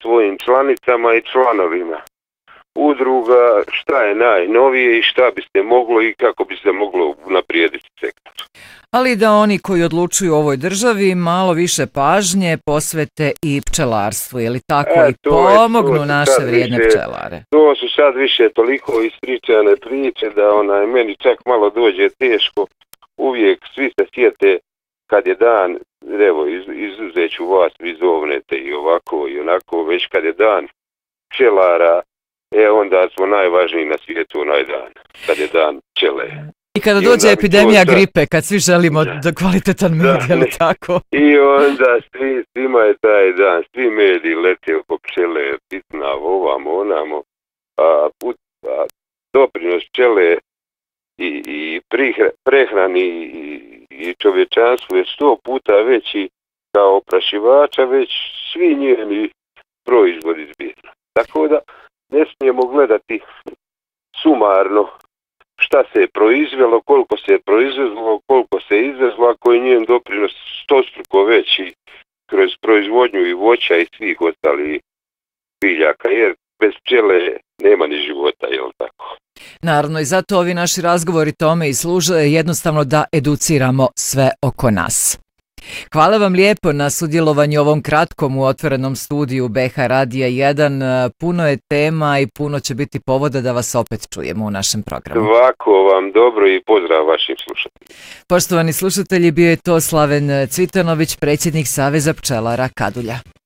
svojim članicama i članovima udruga šta je najnovije i šta bi se moglo i kako bi se moglo unaprijediti sektor. Ali da oni koji odlučuju u ovoj državi malo više pažnje posvete i pčelarstvu, je li tako, i pomognu naše vrijedne pčelare? To su sad više toliko ispričane priče da meni čak malo dođe teško. Uvijek svi se sjete kad je dan, evo izuzeću vas, vi zovnete i ovako i onako, već kad je dan pčelara, onda smo najvažniji na svijetu onaj dan, kad je dan pčele. I kada dođe epidemija gripe, kad svi želimo da kvalitetan med, je li tako? I onda svima je taj dan, svi mediji lete oko pčele, pitna, ovamo, onamo, a doprinos pčele i prehrani i čovječanstvu je 100 puta veći kao oprašivača, već svi njeni proizvodi zbirno. Tako da ne smijemo gledati sumarno šta se je proizvelo, koliko se je proizvezlo, koliko se je izvezlo, ako je njen doprinos 100-struko veći kroz proizvodnju i voća i svih ostalih biljaka, jer bez pčele nema ni života, je li tako? Naravno, i zato ovi naši razgovori tome i služe, jednostavno da educiramo sve oko nas. Hvala vam lijepo na sudjelovanju ovom kratkom u otvorenom studiju BH Radija 1. Puno je tema i puno će biti povoda da vas opet čujemo u našem programu. Svako vam dobro i pozdrav vašim slušateljima. Poštovani slušatelji, bio je to Slaven Cvitanović, predsjednik Saveza pčelara Kadulja.